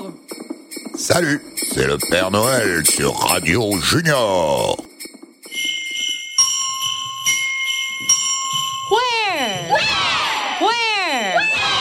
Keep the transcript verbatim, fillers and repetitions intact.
Bonjour. Salut, c'est le Père Noël sur Radio Junior. Where? Where? Where?